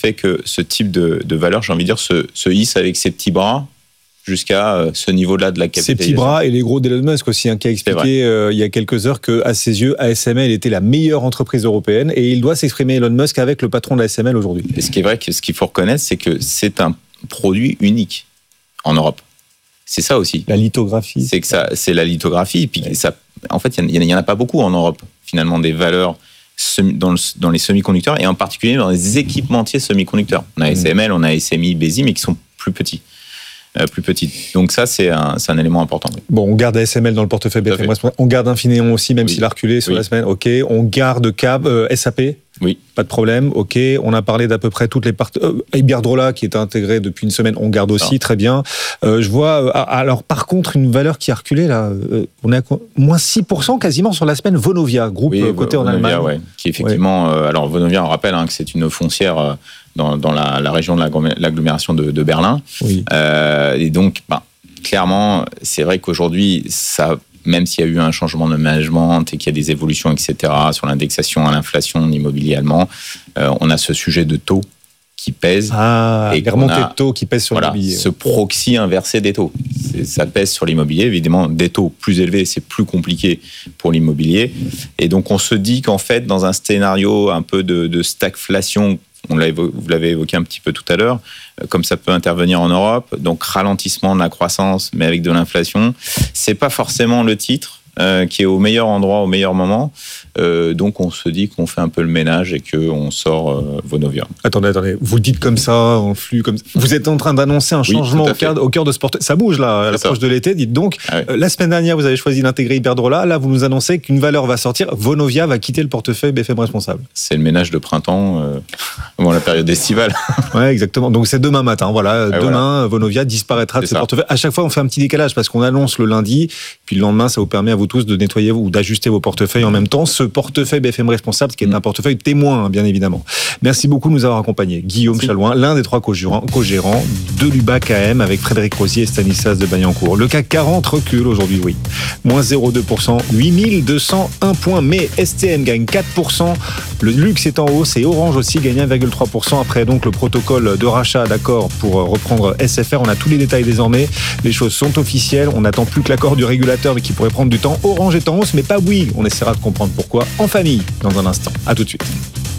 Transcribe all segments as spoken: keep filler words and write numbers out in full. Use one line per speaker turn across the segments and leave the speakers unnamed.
fait que ce type de, de valeur, j'ai envie de dire, se, se hisse avec ses petits bras jusqu'à ce niveau-là de la capitalisation.
Ces petits bras et les gros d'Elon Musk aussi, hein, qui a expliqué euh, il y a quelques heures qu'à ses yeux, A S M L était la meilleure entreprise européenne et il doit s'exprimer, Elon Musk, avec le patron de A S M L aujourd'hui.
Et ce qui est vrai, que ce qu'il faut reconnaître, c'est que c'est un produit unique en Europe. C'est ça aussi.
La lithographie.
C'est que ça, c'est la lithographie. Et puis ouais. ça, en fait, il n'y en a pas beaucoup en Europe, finalement, des valeurs semi, dans, le, dans les semi-conducteurs et en particulier dans les équipementiers semi-conducteurs. On a A S M L, on a S M I, B S I, mais qui sont plus petits. Euh, plus petite. Donc ça, c'est un, c'est un élément important. Oui.
Bon, on garde A S M L dans le portefeuille B F M responsable. On garde Infineon aussi, même oui. s'il a reculé sur oui. la semaine. OK. On garde C A B, euh, S A P.
Oui.
Pas de problème. OK. On a parlé d'à peu près toutes les parties. Euh, Iberdrola, qui est intégré depuis une semaine, on garde aussi. Ah. Très bien. Euh, je vois, euh, alors par contre, une valeur qui a reculé, là, euh, on est à moins six pour cent quasiment sur la semaine. Vonovia, groupe oui, coté en Allemagne.
Ouais, qui effectivement, ouais. euh, alors Vonovia, on rappelle hein, que c'est une foncière euh, dans, dans la, la région de l'agglomération de, de Berlin. Oui. Euh, et donc, ben, clairement, c'est vrai qu'aujourd'hui, ça, même s'il y a eu un changement de management et qu'il y a des évolutions, et cetera, sur l'indexation à l'inflation de l'immobilier allemand, euh, on a ce sujet de taux qui pèse.
Ah, et les remontées de taux qui pèsent sur
voilà,
l'immobilier.
Ce proxy inversé des taux. C'est, ça pèse sur l'immobilier. Évidemment, des taux plus élevés, c'est plus compliqué pour l'immobilier. Et donc, on se dit qu'en fait, dans un scénario un peu de, de stagflation, on l'a évo- vous l'avez évoqué un petit peu tout à l'heure, comme ça peut intervenir en Europe, donc ralentissement de la croissance, mais avec de l'inflation, c'est pas forcément le titre euh, qui est au meilleur endroit, au meilleur moment. Euh, donc on se dit qu'on fait un peu le ménage et qu'on sort euh, Vonovia.
Attendez, attendez, vous le dites comme ça, en flux, comme ça. Vous êtes en train d'annoncer un changement oui, au, cœur, au cœur de ce portefeuille. Ça bouge là, à l'approche de l'été, dites donc. Ah oui. euh, la semaine dernière, vous avez choisi d'intégrer Iberdrola. Là, vous nous annoncez qu'une valeur va sortir. Vonovia va quitter le portefeuille B F M responsable.
C'est le ménage de printemps euh, avant la période estivale.
Ouais, exactement. Donc c'est demain matin. Voilà, ah, demain, voilà. Vonovia disparaîtra c'est de ce ça. portefeuille. À chaque fois, on fait un petit décalage parce qu'on annonce le lundi, puis le lendemain, ça vous permet à vous tous de nettoyer ou d'ajuster vos portefeuilles en même temps. Ce portefeuille B F M responsable, qui est mmh. un portefeuille témoin, bien évidemment. Merci beaucoup de nous avoir accompagnés. Guillaume Merci. Chalouin, l'un des trois co-gérants, co-gérants de l'U B A K M avec Frédéric Rosier et Stanislas de Bagnancourt. Le C A C quarante recule aujourd'hui, oui. moins zéro virgule deux pour cent, huit mille deux cent un points. Mais S T M gagne quatre pour cent. Le luxe est en hausse et Orange aussi gagne un virgule trois pour cent. Après donc le protocole de rachat d'accord pour reprendre S F R. On a tous les détails désormais. Les choses sont officielles. On n'attend plus que l'accord du régulateur, mais qui pourrait prendre du temps. Orange est en hausse, mais pas Bouygues. On essaiera de comprendre pourquoi en famille dans un instant. À tout de suite.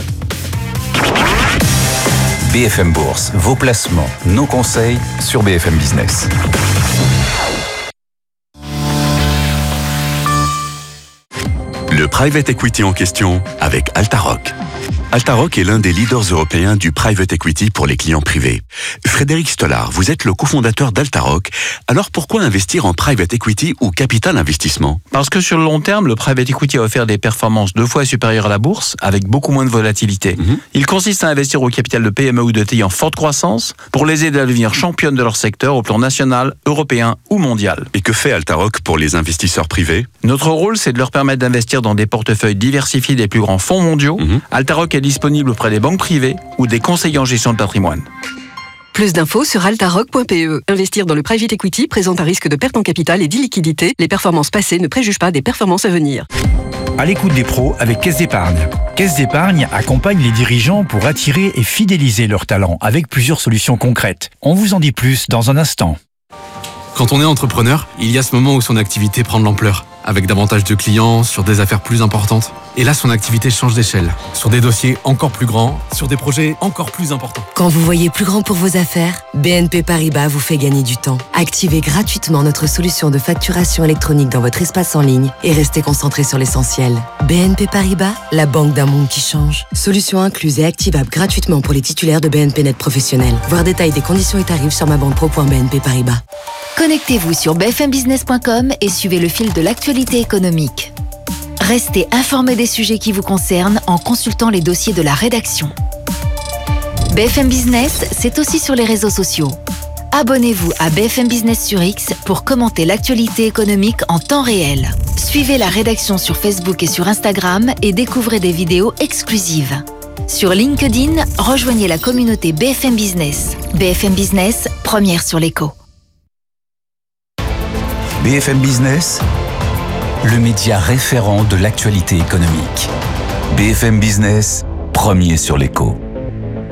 B F M Bourse, vos placements, nos conseils sur B F M Business. Le private equity en question avec Altaroc. Altaroc est l'un des leaders européens du private equity pour les clients privés. Frédéric Stollard, vous êtes le cofondateur d'Altaroc. Alors pourquoi investir en private equity ou capital investissement ?
Parce que sur le long terme, le private equity a offert des performances deux fois supérieures à la bourse, avec beaucoup moins de volatilité. Mmh. Il consiste à investir au capital de P M E ou de T I en forte croissance pour les aider à devenir championnes de leur secteur au plan national, européen ou mondial.
Et que fait Altaroc pour les investisseurs privés ?
Notre rôle, c'est de leur permettre d'investir dans des portefeuilles diversifiés des plus grands fonds mondiaux. Mmh. Altaroc est disponible auprès des banques privées ou des conseillers en gestion de patrimoine.
Plus d'infos sur altaroc point p e. Investir dans le private equity présente un risque de perte en capital et d'illiquidité. Les performances passées ne préjugent pas des performances à venir.
À l'écoute des pros avec Caisse d'Épargne. Caisse d'Épargne accompagne les dirigeants pour attirer et fidéliser leurs talents avec plusieurs solutions concrètes. On vous en dit plus dans un instant.
Quand on est entrepreneur, il y a ce moment où son activité prend de l'ampleur, avec davantage de clients, sur des affaires plus importantes. Et là, son activité change d'échelle, sur des dossiers encore plus grands, sur des projets encore plus importants.
Quand vous voyez plus grand pour vos affaires, B N P Paribas vous fait gagner du temps. Activez gratuitement notre solution de facturation électronique dans votre espace en ligne et restez concentré sur l'essentiel. B N P Paribas, la banque d'un monde qui change. Solution incluse et activable gratuitement pour les titulaires de B N P Net professionnels. Voir détail des conditions et tarifs sur ma banque pro point b n p paribas.
Connectez-vous sur b f m business point com et suivez le fil de l'actualité économique. Restez informé des sujets qui vous concernent en consultant les dossiers de la rédaction. B F M Business, c'est aussi sur les réseaux sociaux. Abonnez-vous à B F M Business sur X pour commenter l'actualité économique en temps réel. Suivez la rédaction sur Facebook et sur Instagram et découvrez des vidéos exclusives. Sur LinkedIn, rejoignez la communauté B F M Business. B F M Business, première sur l'écho.
B F M Business, le média référent de l'actualité économique. B F M Business, premier sur l'écho.